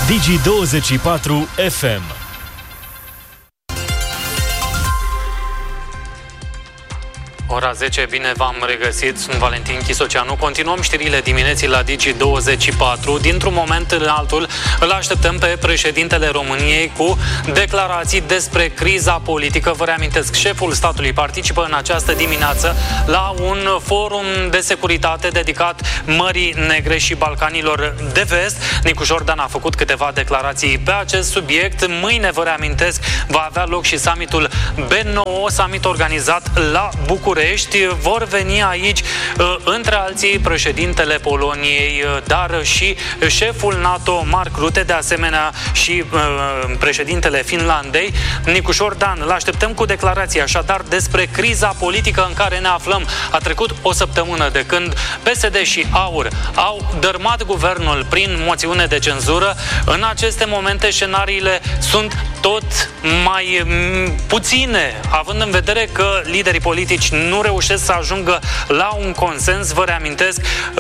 Digi24 FM. Ora 10, bine v-am regăsit, sunt Valentin Chisoceanu. Continuăm știrile dimineții la Digi24. Dintr-un moment în altul îl așteptăm pe președintele României cu declarații despre criza politică. Vă reamintesc, șeful statului participă în această dimineață la un forum de securitate dedicat Mării Negre și Balcanilor de Vest. Nicu Jordan a făcut câteva declarații pe acest subiect. Mâine, vă reamintesc, va avea loc și summitul B9, summit organizat la București. Vor veni aici, între alții, președintele Poloniei, dar și șeful NATO, Mark Rutte, de asemenea și președintele Finlandei, Nicu Jordan. Îl așteptăm cu declarații, așadar, despre criza politică în care ne aflăm. A trecut o săptămână de când PSD și AUR au dărmat guvernul prin moțiune de cenzură. În aceste momente, scenariile sunt tot mai puține, având în vedere că liderii politici nu reușesc să ajungă la un consens. Vă reamintesc,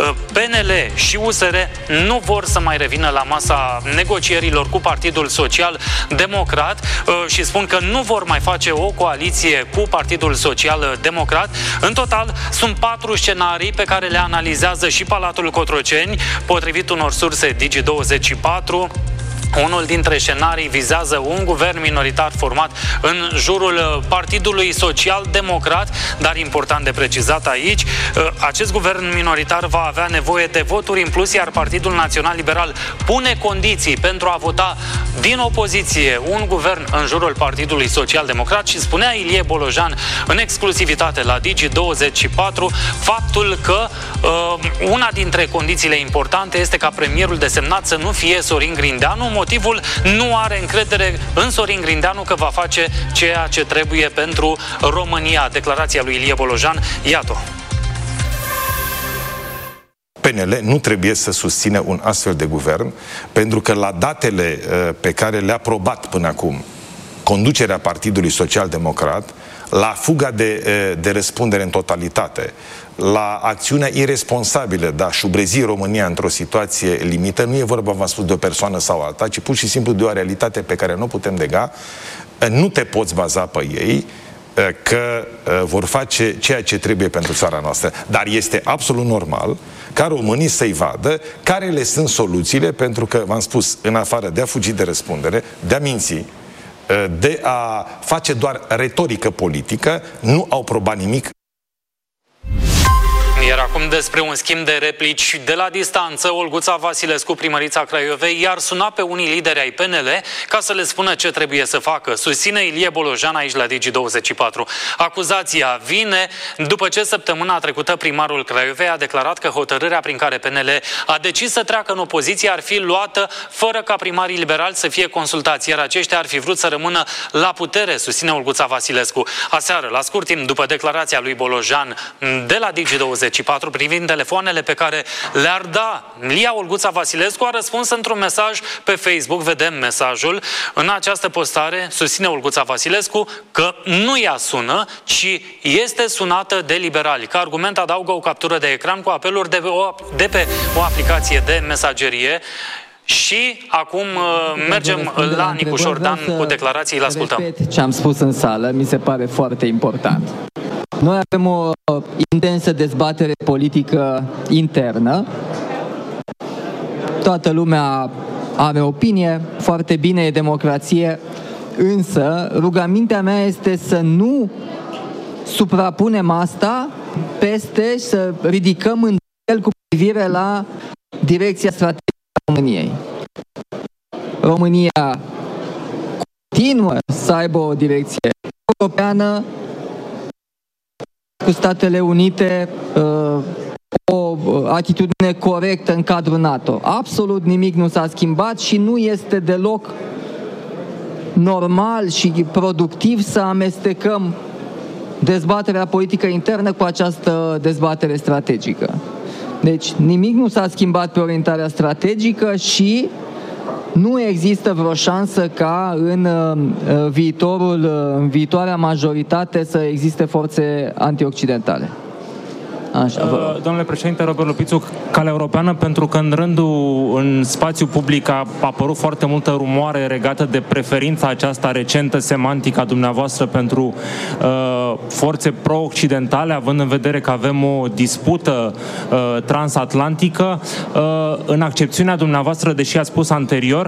PNL și USR nu vor să mai revină la masa negocierilor cu Partidul Social Democrat și spun că nu vor mai face o coaliție cu Partidul Social Democrat. În total, sunt 4 scenarii pe care le analizează și Palatul Cotroceni, potrivit unor surse Digi24. Unul dintre scenarii vizează un guvern minoritar format în jurul Partidului Social-Democrat, dar important de precizat aici, acest guvern minoritar va avea nevoie de voturi în plus, iar Partidul Național Liberal pune condiții pentru a vota din opoziție un guvern în jurul Partidului Social-Democrat și spunea Ilie Bolojan în exclusivitate la Digi24 faptul că una dintre condițiile importante este ca premierul desemnat să nu fie Sorin Grindeanu. Motivul: nu are încredere în Sorin Grindeanu că va face ceea ce trebuie pentru România. Declarația lui Ilie Bolojan, iată. PNL nu trebuie să susțină un astfel de guvern, pentru că la datele pe care le-a aprobat până acum conducerea Partidului Social-Democrat, la fuga de răspundere în totalitate, la acțiunea irresponsabilă de a șubrezi România într-o situație limită, nu e vorba, v-am spus, de o persoană sau alta, ci pur și simplu de o realitate pe care nu putem nega. Nu te poți baza pe ei că vor face ceea ce trebuie pentru țara noastră. Dar este absolut normal ca românii să-i vadă care le sunt soluțiile, pentru că, v-am spus, în afară de a fugi de răspundere, de a minți, de a face doar retorică politică, nu au probat nimic. Iar acum despre un schimb de replici de la distanță. Olguța Vasilescu, primărița Craiovei, i-ar suna pe unii lideri ai PNL ca să le spună ce trebuie să facă. Susține Ilie Bolojan aici la Digi24. Acuzația vine după ce săptămâna trecută primarul Craiovei a declarat că hotărârea prin care PNL a decis să treacă în opoziție ar fi luată fără ca primarii liberali să fie consultați, iar aceștia ar fi vrut să rămână la putere, susține Olguța Vasilescu. Aseară, la scurt timp după declarația lui Bolojan de la Digi24 privind telefoanele pe care le-ar da Lia Olguța Vasilescu, a răspuns într-un mesaj pe Facebook. Vedem mesajul. În această postare susține Olguța Vasilescu că nu ea sună, ci este sunată de liberali. Ca argument adaugă o captură de ecran cu apeluri de pe o aplicație de mesagerie. Și acum mergem la Nicu Jordan cu declarații. Îl ascultăm. Repet ce am spus în sală, mi se pare foarte important. Noi avem o intensă dezbatere politică internă. Toată lumea are opinie, foarte bine, e democrație, însă rugămintea mea este să nu suprapunem asta peste și să ridicăm îndoieli cu privire la direcția strategică a României. România continuă să aibă o direcție europeană, cu Statele Unite, o atitudine corectă în cadrul NATO. Absolut nimic nu s-a schimbat și nu este deloc normal și productiv să amestecăm dezbaterea politică internă cu această dezbatere strategică. Deci nimic nu s-a schimbat pe orientarea strategică și nu există vreo șansă ca în viitoarea majoritate să existe forțe antioccidentale. Așa, domnule președinte Robert Lupițu, Calea Europeană, pentru că în spațiu public a apărut foarte multă rumoare regată de preferința aceasta recentă semantică a dumneavoastră pentru forțe pro-occidentale, având în vedere că avem o dispută transatlantică, în accepțiunea dumneavoastră, deși ați spus anterior,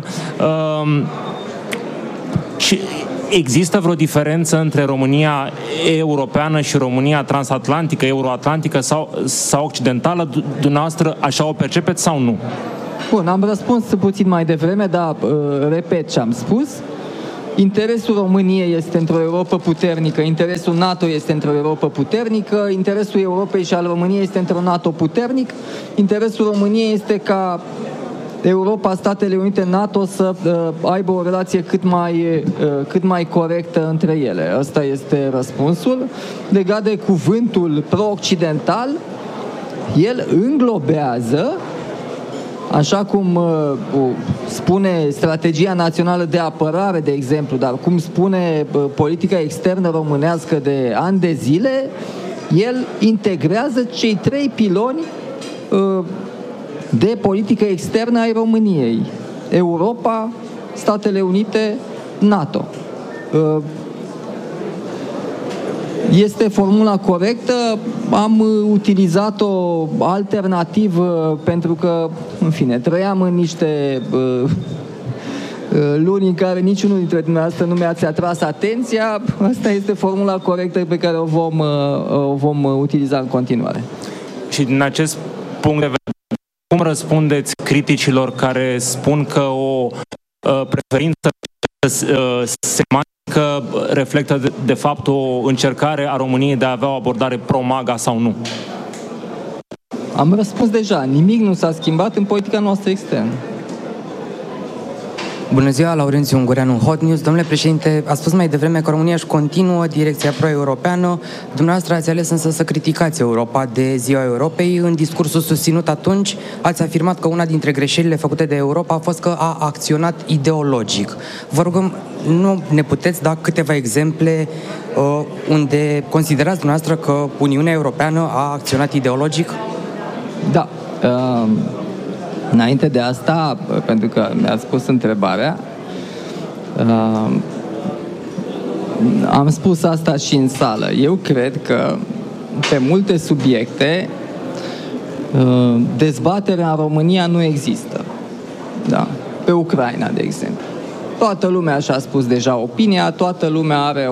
și există vreo diferență între România europeană și România transatlantică, euroatlantică sau occidentală? Dumneavoastră așa o percepeți sau nu? Bun, am răspuns puțin mai devreme, dar repet ce am spus. Interesul României este într-o Europă puternică, interesul NATO este într-o Europă puternică, interesul Europei și al României este într-un NATO puternic, interesul României este ca Europa, Statele Unite, NATO să aibă o relație cât mai corectă între ele. Ăsta este răspunsul. Legat de cuvântul pro-occidental, el înglobează, așa cum spune Strategia Națională de Apărare, de exemplu, dar cum spune politica externă românească de ani de zile, el integrează cei 3 piloni de politică externă ai României: Europa, Statele Unite, NATO. Este formula corectă, am utilizat-o alternativ pentru că, în fine, trăiam în niște luni în care niciunul dintre dumneavoastră nu mi-ați atras atenția. Asta este formula corectă pe care o vom utiliza în continuare. Și din acest punct de vedere, cum răspundeți criticilor care spun că o preferință semantică reflectă de fapt o încercare a României de a avea o abordare pro-MAGA sau nu? Am răspuns deja. Nimic nu s-a schimbat în politica noastră externă. Bună ziua, Laurențiu Ungureanu, Hot News. Domnule președinte, a spus mai devreme că România își continuă direcția pro-europeană. Dumneavoastră ați ales însă să criticați Europa de Ziua Europei. În discursul susținut atunci, ați afirmat că una dintre greșelile făcute de Europa a fost că a acționat ideologic. Vă rugăm, nu ne puteți da câteva exemple unde considerați dumneavoastră că Uniunea Europeană a acționat ideologic? Da. Înainte de asta, pentru că mi-ați spus întrebarea, am spus asta și în sală. Eu cred că pe multe subiecte dezbaterea în România nu există. Da. Pe Ucraina, de exemplu. Toată lumea și-a spus deja opinia, toată lumea are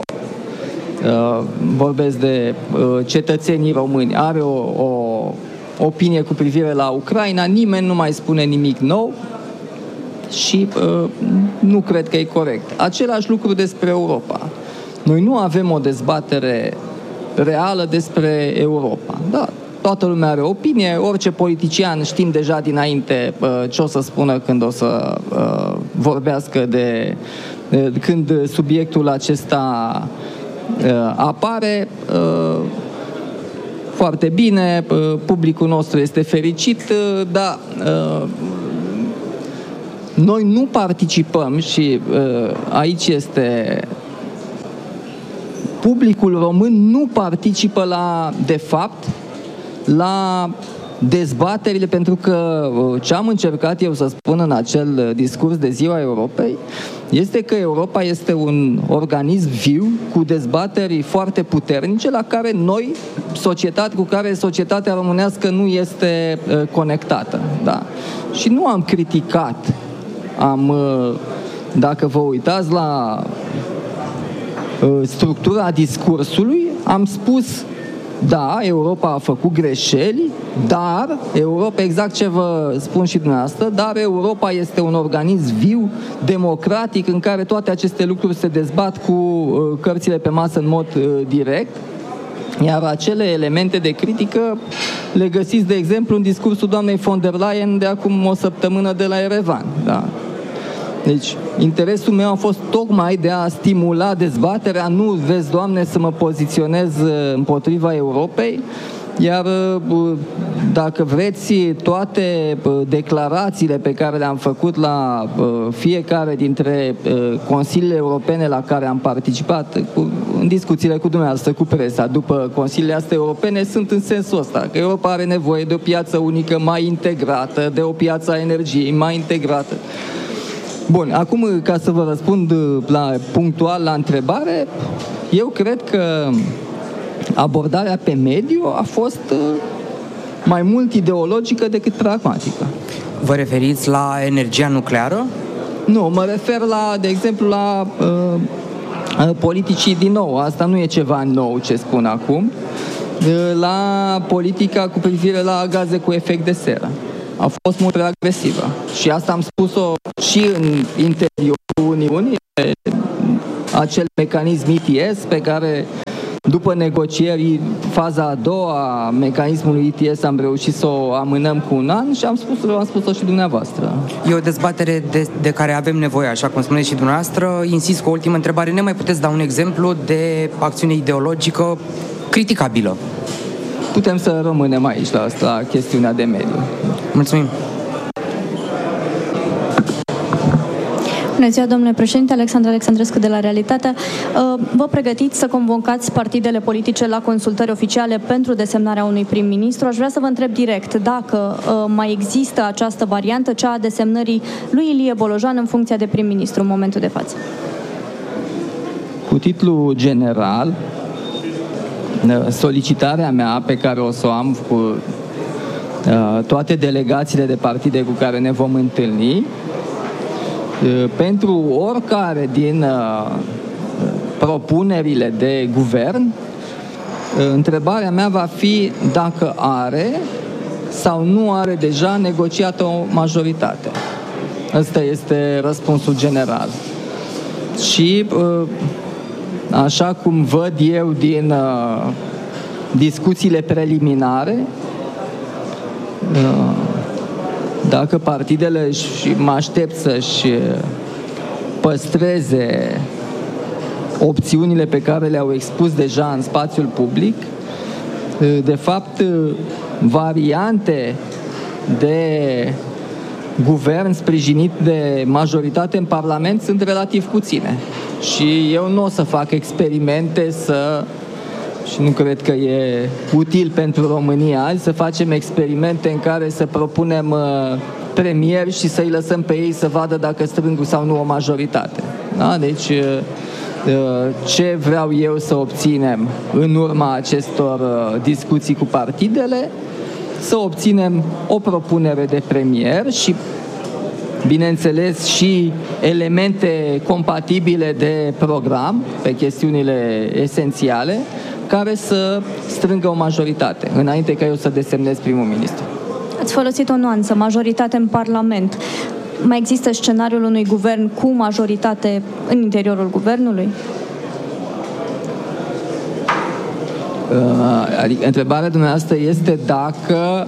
vorbesc de cetățenii români, are o opinie cu privire la Ucraina, nimeni nu mai spune nimic nou și nu cred că e corect. Același lucru despre Europa. Noi nu avem o dezbatere reală despre Europa. Da, toată lumea are opinie, orice politician știm deja dinainte ce o să spună când o să vorbească când subiectul acesta apare. Foarte bine, publicul nostru este fericit, dar noi nu participăm și aici este publicul român nu participă de fapt la dezbaterile, pentru că ce am încercat eu să spun în acel discurs de Ziua Europei este că Europa este un organism viu cu dezbateri foarte puternice la care noi, cu care societatea românească nu este conectată. Da. Și nu am criticat, dacă vă uitați la structura discursului, am spus: da, Europa a făcut greșeli, dar Europa, exact ce vă spun și dumneavoastră, dar Europa este un organism viu, democratic, în care toate aceste lucruri se dezbat cu cărțile pe masă în mod direct, iar acele elemente de critică le găsiți, de exemplu, în discursul doamnei von der Leyen de acum o săptămână de la Erevan. Da. Deci, interesul meu a fost tocmai de a stimula dezbaterea, nu, vezi, Doamne, să mă poziționez împotriva Europei, Iar dacă vreți, toate declarațiile pe care le-am făcut la fiecare dintre consiliile europene la care am participat, în discuțiile cu dumneavoastră, cu presa, după consiliile astea europene, sunt în sensul ăsta, că Europa are nevoie de o piață unică mai integrată, de o piață a energiei mai integrată. Bun, acum, ca să vă răspund punctual la întrebare, eu cred că abordarea pe mediu a fost mai mult ideologică decât pragmatică. Vă referiți la energia nucleară? Nu, mă refer de exemplu, la politicii din nou. Asta nu e ceva nou ce spun acum. La politica cu privire la gaze cu efect de seră. A fost mult prea agresivă. Și asta am spus-o și în interiorul Uniunii, acel mecanism ETS pe care, după negocieri, faza a doua a mecanismului ETS am reușit să o amânăm cu un an și am spus-o și dumneavoastră. E o dezbatere de care avem nevoie, așa cum spuneți și dumneavoastră. Insist cu o ultimă întrebare. Ne mai puteți da un exemplu de acțiune ideologică criticabilă? Putem să rămânem aici la chestiunea de mediu. Mulțumim! Bună ziua, domnule președinte, Alexandra Alexandrescu de la Realitate. Vă pregătiți să convocați partidele politice la consultări oficiale pentru desemnarea unui prim-ministru. Aș vrea să vă întreb direct dacă mai există această variantă, cea a desemnării lui Ilie Bolojan în funcția de prim-ministru în momentul de față. Cu titlu general, solicitarea mea pe care o să o am cu toate delegațiile de partide cu care ne vom întâlni, pentru oricare din propunerile de guvern, întrebarea mea va fi dacă are sau nu are deja negociată o majoritate. Ăsta este răspunsul general. Și așa cum văd eu din discuțiile preliminare, dacă partidele, și mă aștept să-și păstreze opțiunile pe care le-au expus deja în spațiul public, de fapt, variante de guvern sprijinit de majoritate în Parlament sunt relativ puține. Și eu nu o să fac experimente și nu cred că e util pentru România azi să facem experimente în care să propunem premieri și să-i lăsăm pe ei să vadă dacă strâng sau nu o majoritate. Da? Deci ce vreau eu să obținem în urma acestor discuții cu partidele? Să obținem o propunere de premier și, bineînțeles, și elemente compatibile de program pe chestiunile esențiale, care să strângă o majoritate, înainte ca eu să desemnez primul ministru. Ați folosit o nuanță, majoritate în Parlament. Mai există scenariul unui guvern cu majoritate în interiorul guvernului? Adică, întrebarea dumneavoastră este dacă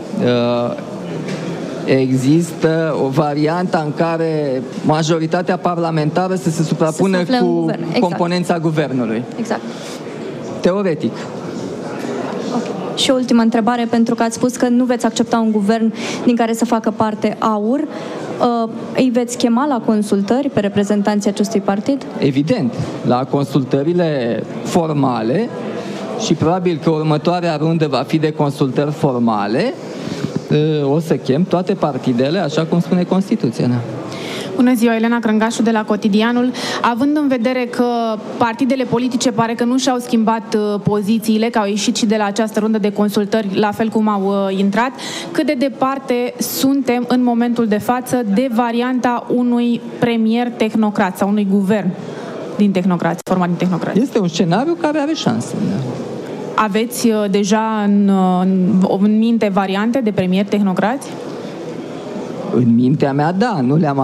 există o variantă în care majoritatea parlamentară să se suprapună cu componența guvernului. Exact. Teoretic. Okay. Și o ultimă întrebare, pentru că ați spus că nu veți accepta un guvern din care să facă parte AUR. Îi veți chema la consultări pe reprezentanții acestui partid? Evident, la consultările formale, și probabil că următoarea rundă va fi de consultări formale, o să chem toate partidele, așa cum spune Constituția. Bună ziua, Elena Crângașu de la Cotidianul. Având în vedere că partidele politice pare că nu și-au schimbat pozițiile, că au ieșit și de la această rundă de consultări, la fel cum au intrat, cât de departe suntem în momentul de față de varianta unui premier tehnocrat sau unui guvern din tehnocrați, format din tehnocrați? Este un scenariu care are șanse. Aveți deja în minte variante de premier tehnocrați? În mintea mea, da, nu le-am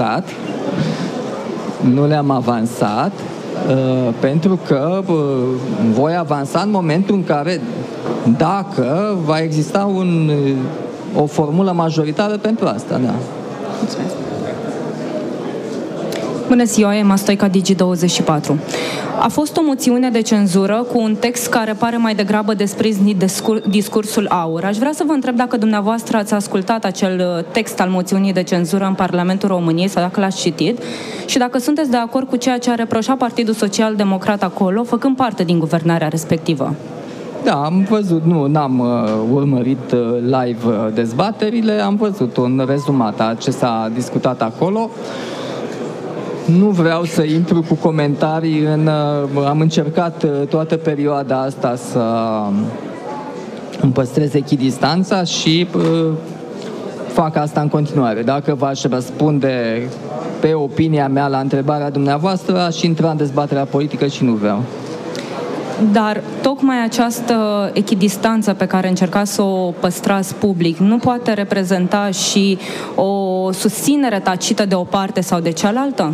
avansat, pentru că voi avansa în momentul în care, dacă va exista o formulă majoritară pentru asta, da. Mulțumesc. Bună ziua, Emma Stoica, Digi24. A fost o moțiune de cenzură cu un text care pare mai degrabă despriznit discursul AUR. Aș vrea să vă întreb dacă dumneavoastră ați ascultat acel text al moțiunii de cenzură în Parlamentul României sau dacă l-ați citit și dacă sunteți de acord cu ceea ce a reproșat Partidul Social Democrat acolo, făcând parte din guvernarea respectivă. Da, am văzut, n-am urmărit live dezbaterile, am văzut un rezumat a ce s-a discutat acolo. Nu vreau să intru cu comentarii am încercat toată perioada asta să îmi păstrez echidistanța și fac asta în continuare. Dacă v-aș răspunde pe opinia mea la întrebarea dumneavoastră, aș intra în dezbaterea politică și nu vreau. Dar tocmai această echidistanță pe care încercați să o păstrați public nu poate reprezenta și o susținere tacită de o parte sau de cealaltă?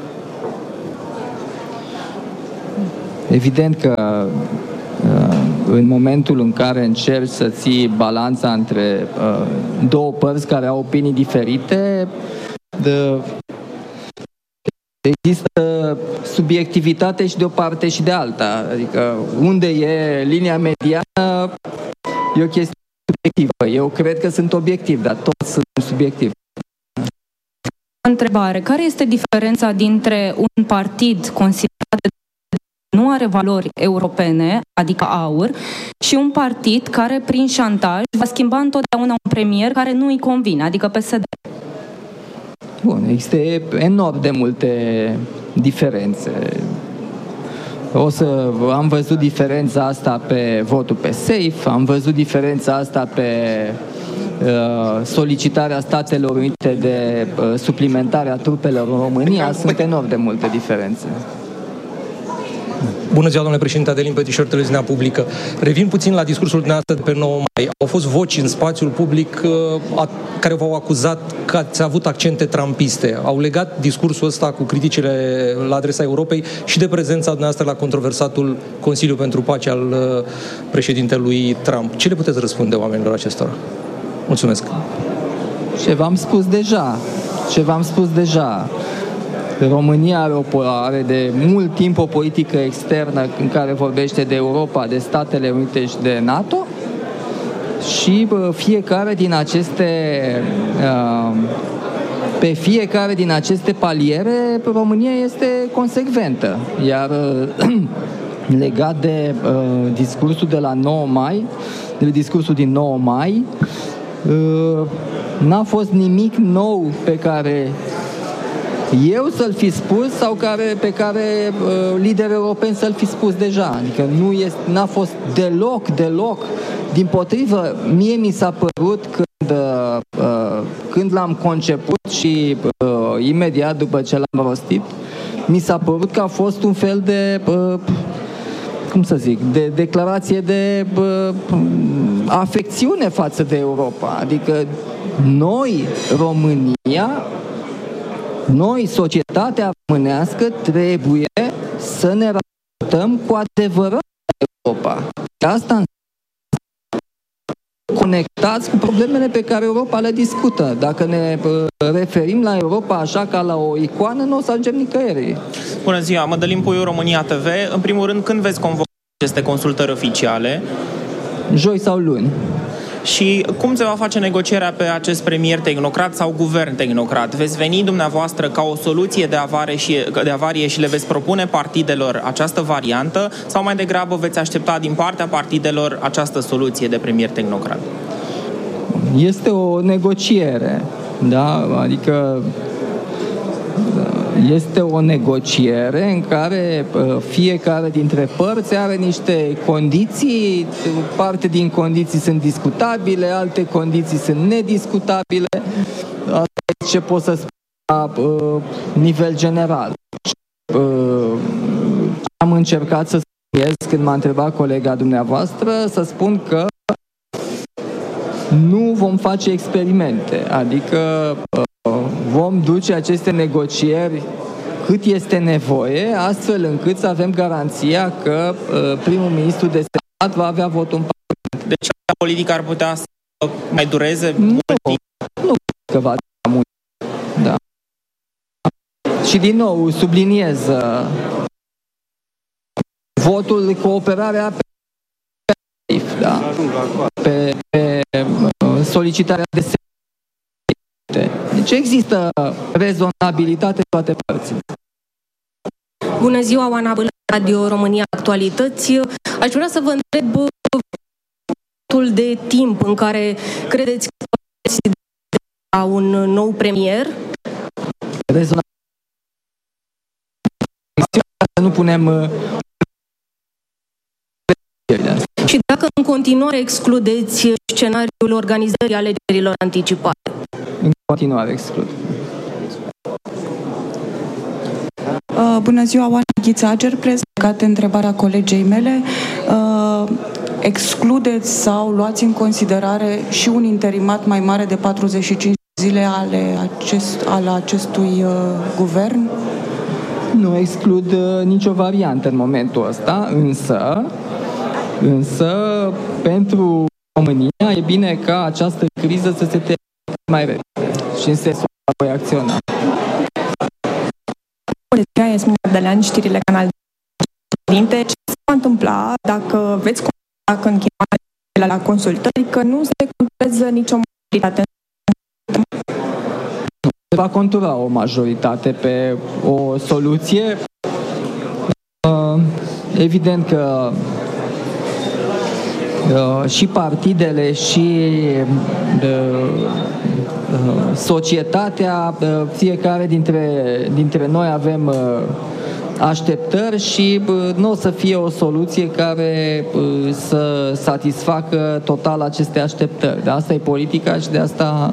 Evident că în momentul în care încerci să ții balanța între două părți care au opinii diferite, există subiectivitate și de o parte și de alta. Adică unde e linia mediană e o chestie subiectivă. Eu cred că sunt obiectiv, dar toți sunt subiectivi. Întrebare. Care este diferența dintre un partid considerat nu are valori europene, adică AUR, și un partid care, prin șantaj, va schimba întotdeauna un premier care nu îi convine, adică PSD? Bun, există enorm de multe diferențe. Am văzut diferența asta pe votul pe SAFE, am văzut diferența asta pe solicitarea Statelor Unite de suplimentarea trupelor în România. Sunt enorm de multe diferențe. Bună ziua, domnule președinte, Adelin Petișor, televiziunea publică. Revin puțin la discursul dumneavoastră de pe 9 mai. Au fost voci în spațiul public care v-au acuzat că ați avut accente trumpiste. Au legat discursul ăsta cu criticile la adresa Europei și de prezența dumneavoastră la controversatul Consiliu pentru Pace al președintelui Trump. Ce le puteți răspunde oamenilor acestora? Mulțumesc. Ce v-am spus deja. România are de mult timp o politică externă în care vorbește de Europa, de Statele Unite și de NATO și pe fiecare din aceste paliere România este consecventă. Iar legat de discursul de la 9 mai, discursul din 9 mai, n-a fost nimic nou pe care eu să-l fi spus sau pe care lideri europeni să-l fi spus deja. Adică n-a fost deloc. Dimpotrivă, mie mi s-a părut când l-am conceput și imediat după ce l-am rostit, mi s-a părut că a fost un fel de de declarație de afecțiune față de Europa. Adică noi, România, noi, societatea românească, trebuie să ne raportăm cu adevărat Europa. Asta conectați cu problemele pe care Europa le discută. Dacă ne referim la Europa așa ca la o icoană, nu o să ajungem nicăieri. Bună ziua, Mădălin Puiu, România TV. În primul rând, când veți convoca aceste consultări oficiale? Joi sau luni. Și cum se va face negocierea pe acest premier tehnocrat sau guvern tehnocrat? Veți veni dumneavoastră ca o soluție de avarie și le veți propune partidelor această variantă sau mai degrabă veți aștepta din partea partidelor această soluție de premier tehnocrat? Este o negociere, da? Adică este o negociere în care fiecare dintre părți are niște condiții, parte din condiții sunt discutabile, alte condiții sunt nediscutabile. Asta e ce pot să spun la nivel general. Am încercat să spunez când m-a întrebat colega dumneavoastră, să spun că nu vom face experimente, adică vom duce aceste negocieri cât este nevoie, astfel încât să avem garanția că primul ministru de stat va avea votul în Parlament. Deci politica ar putea să mai dureze mult timp? Nu că va dura mult. Da. Și din nou subliniez, votul, cooperarea pe solicitarea de semnături. Deci există rezonabilitate în toate părțile. Bună ziua, Oana Bâlă, Radio România Actualități. Aș vrea să vă întreb totul de timp în care credeți că va un nou premier? Nu punem și dacă în continuare excludeți scenariul organizării alegerilor anticipate? În continuare exclud. Bună ziua, Oana Ghițager, legat întrebarea colegei mele. Excludeți sau luați în considerare și un interimat mai mare de 45 zile ale acestui guvern? Nu exclud nicio variantă în momentul ăsta, însă pentru România e bine ca această criză să se termine mai repede și în sensul ăsta voi acționa. Bună ziua, Iasmin Ardelean, știrile Canal Dinte. Ce se va întâmpla dacă veți constata în chemarea la consultări că nu se conturează nicio majoritate? Se va contura o majoritate pe o soluție. Evident că și partidele și societatea, fiecare dintre noi avem așteptări și nu o să fie o soluție care să satisfacă total aceste așteptări. De asta e politica și de asta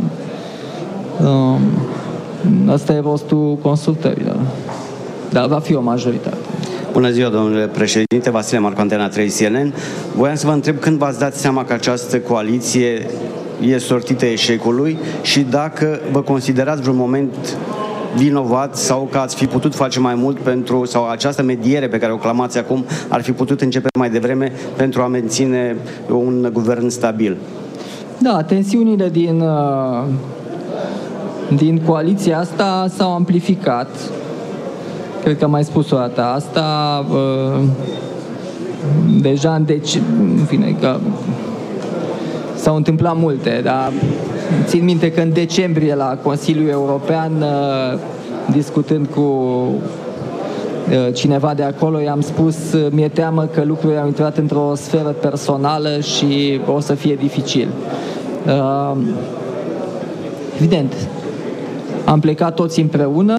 asta e rostul consultărilor. Dar va fi o majoritate. Bună ziua, domnule președinte, Vasile Marcu, Antena 3 CNN. Voiam să vă întreb când v-ați dat seama că această coaliție e sortită eșecului și dacă vă considerați vreun moment vinovat sau că ați fi putut face mai mult pentru, sau această mediere pe care o clamați acum ar fi putut începe mai devreme pentru a menține un guvern stabil. Da, tensiunile din coaliția asta s-au amplificat. Cred că am mai spus o dată asta. Deja în fine, că s-au întâmplat multe, dar țin minte că în decembrie la Consiliul European, discutând cu cineva de acolo, i-am spus, mi-e teamă că lucrurile au intrat într-o sferă personală și o să fie dificil. Evident, am plecat toți împreună,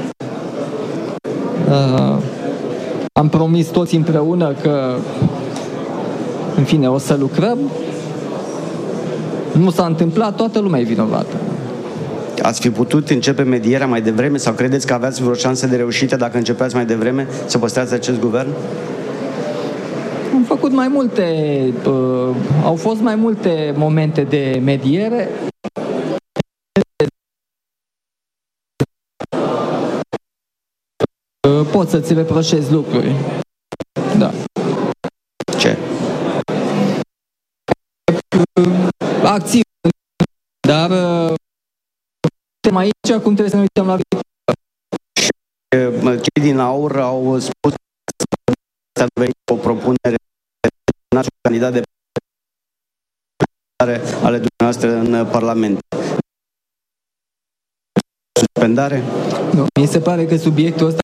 am promis toți împreună că, în fine, o să lucrăm. Nu s-a întâmplat, toată lumea e vinovată. Ați fi putut începe medierea mai devreme sau credeți că aveați vreo șansă de reușită dacă începeați mai devreme să păstrați acest guvern? Am făcut mai multe, au fost mai multe momente de mediere. Pot să-ți reproșezi lucruri. Da. Ce? Acțiuni. Dar suntem aici, acum trebuie să ne uităm la viitor. Cei din AUR au spus că a venit o propunere de candidat de ale dumneavoastră în Parlament. Suspendare? Nu, mi se pare că subiectul ăsta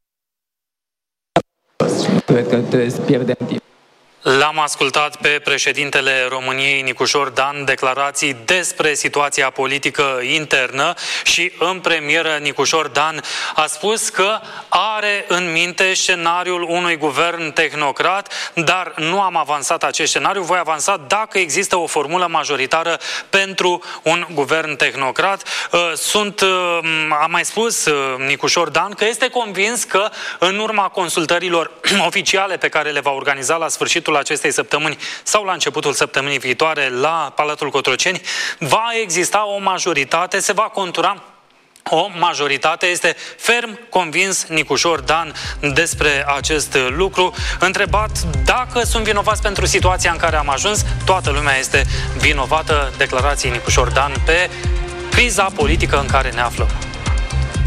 nu cred că trebuie să pierdem timp. L-am ascultat pe președintele României, Nicușor Dan, declarații despre situația politică internă și în premieră Nicușor Dan a spus că are în minte scenariul unui guvern tehnocrat, dar nu am avansat acest scenariu, voi avansa dacă există o formulă majoritară pentru un guvern tehnocrat. A mai spus Nicușor Dan că este convins că în urma consultărilor oficiale pe care le va organiza la sfârșitul acestei săptămâni sau la începutul săptămânii viitoare la Palatul Cotroceni, va exista o majoritate, se va contura o majoritate. Este ferm convins Nicușor Dan despre acest lucru. Întrebat dacă sunt vinovați pentru situația în care am ajuns, toată lumea este vinovată. Declarații Nicușor Dan pe criza politică în care ne aflăm.